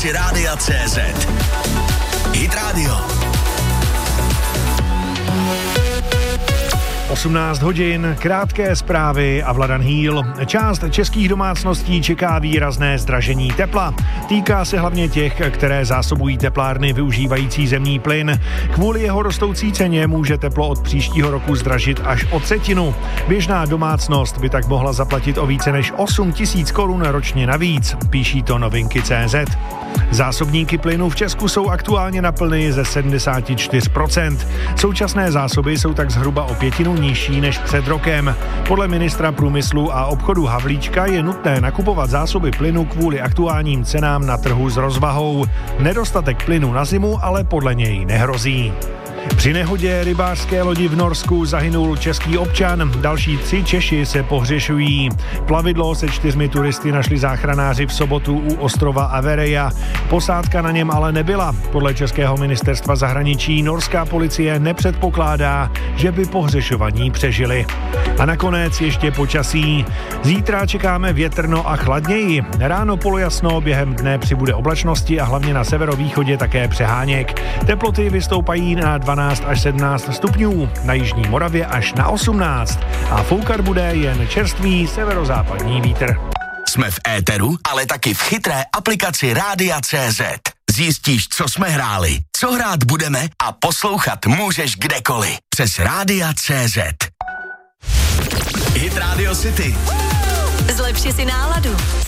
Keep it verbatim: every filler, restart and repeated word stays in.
aplikaci Rádia C Z. Hit Radio. osmnáct hodin, krátké zprávy a Vladan Hýl. Část českých domácností čeká výrazné zdražení tepla. Týká se hlavně těch, které zásobují teplárny využívající zemní plyn. Kvůli jeho rostoucí ceně může teplo od příštího roku zdražit až o třetinu. Běžná domácnost by tak mohla zaplatit o více než osm tisíc korun ročně navíc, píší to Novinky tečka cé zet. Zásobníky plynu v Česku jsou aktuálně naplněny ze sedmdesát čtyři procent. Současné zásoby jsou tak zhruba o pětinu nižší než před rokem. Podle ministra průmyslu a obchodu Havlíčka je nutné nakupovat zásoby plynu kvůli aktuálním cenám na trhu s rozvahou. Nedostatek plynu na zimu ale podle něj nehrozí. Při nehodě rybářské lodi v Norsku zahynul český občan, další tři Češi se pohřešují. Plavidlo se čtyřmi turisty našli záchranáři v sobotu u ostrova Avereja. Posádka na něm ale nebyla. Podle českého ministerstva zahraničí norská policie nepředpokládá, že by pohřešovaní přežili. A nakonec ještě počasí. Zítra čekáme větrno a chladněji. Ráno polojasno, během dne přibude oblačnosti a hlavně na severovýchodě také přeháněk. Teploty vystoupají na dvanáct až sedmnáct stupňů, na jižní Moravě až na osmnáct a foukat bude jen čerstvý severozápadní vítr. Jsme v éteru, ale taky v chytré aplikaci Rádia C Z. Zjistíš, co jsme hráli, co hrát budeme a poslouchat můžeš kdekoliv. Přes Rádia C Z. Hit Radio City. Zlepši si náladu.